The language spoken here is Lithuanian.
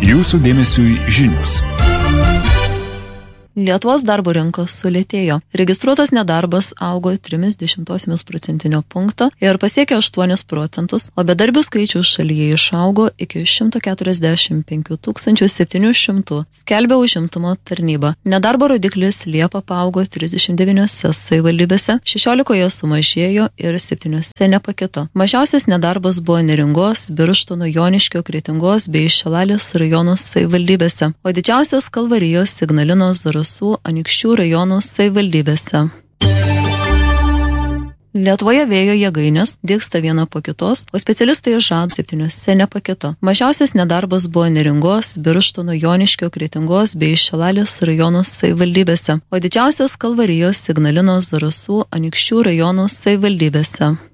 Jūsų dėmesiui žinios. Lietuvos darbo rinkos sulėtėjo. Registruotas nedarbas augo 0,3% punkto ir pasiekė 8%, o bedarbių skaičius šalyje išaugo iki 145 700, skelbia užimtumo tarnyba. Nedarbo rodiklis Liepą paaugo 39 savivaldybėse, 16 sumažėjo ir 7 nepakito. Mažiausias nedarbas buvo Neringos, Birštono, Joniškio, Kretingos bei Šilalės rajonų savivaldybėse, o didžiausias Kalvarijos, Ignalinos, Zarasų, Anykščių rajonų savivaldybėse. Lietuvoje vėjo jėgainės dygsta viena po kitos, o specialistai žada 7 nepakito. Mažiausias nedarbas buvo Neringos, Birštono, Joniškio, Kretingos bei Šilalės rajonų savivaldybėse, o didžiausias Kalvarijos, Ignalinos, Zarasų, Anykščių rajonų savivaldybėse.